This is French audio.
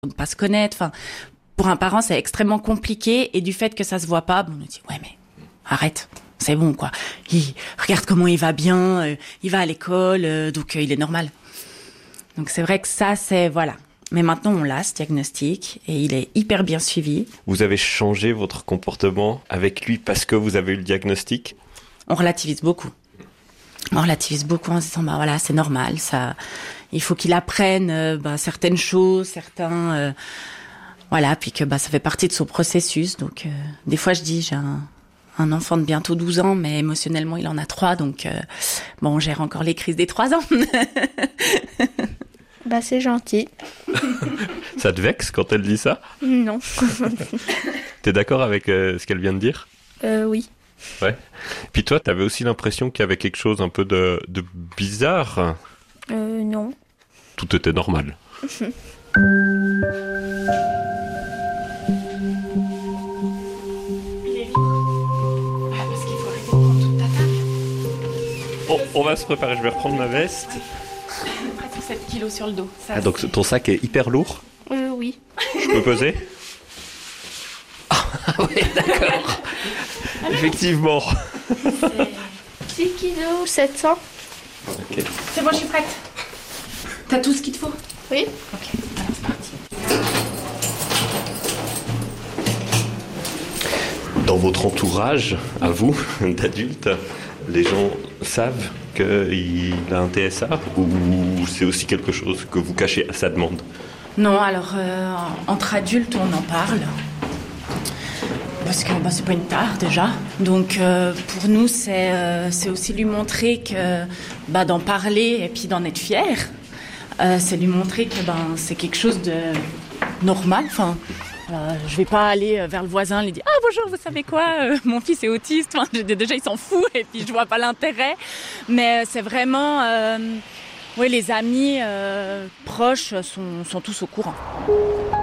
de pas se connaître. Enfin, pour un parent, c'est extrêmement compliqué. Et du fait que ça se voit pas, on nous dit, ouais, mais arrête. C'est bon, quoi. Regarde comment il va bien, il va à l'école, donc il est normal. Donc c'est vrai que ça, c'est... Voilà. Mais maintenant, on l'a, ce diagnostic, et il est hyper bien suivi. Vous avez changé votre comportement avec lui parce que vous avez eu le diagnostic ? On relativise beaucoup. On relativise beaucoup en se disant, bah voilà, c'est normal, ça... Il faut qu'il apprenne certaines choses, certains... voilà, puis que ça fait partie de son processus. Donc, des fois, je dis, j'ai un enfant de bientôt 12 ans, mais émotionnellement, il en a 3, donc on gère encore les crises des 3 ans. C'est gentil. Ça te vexe quand elle dit ça ? Non. T'es d'accord avec ce qu'elle vient de dire ? Oui. Ouais. Puis toi, t'avais aussi l'impression qu'il y avait quelque chose un peu de bizarre ? Non. Tout était normal. On va se préparer, je vais reprendre ma veste. Presque 7 kilos sur le dos. Ça, donc ton sac est hyper lourd ? Oui. Je peux peser ? Ah oui, d'accord. Effectivement. C'est 6 kilos 700. Okay. C'est bon, je suis prête. T'as tout ce qu'il te faut ? Oui. Ok, alors c'est parti. Dans votre entourage, à vous, d'adultes, les gens savent qu'il a un TSA ou c'est aussi quelque chose que vous cachez à sa demande ? Non, alors, entre adultes, on en parle. Parce que c'est pas une tare, déjà. Donc, pour nous, c'est aussi lui montrer que d'en parler et puis d'en être fier. C'est lui montrer que c'est quelque chose de normal. Enfin, je vais pas aller vers le voisin et lui dire « Ah, bonjour, vous savez quoi, mon fils est autiste. » Enfin, déjà, il s'en fout et puis je vois pas l'intérêt. Mais c'est vraiment... les amis proches sont tous au courant.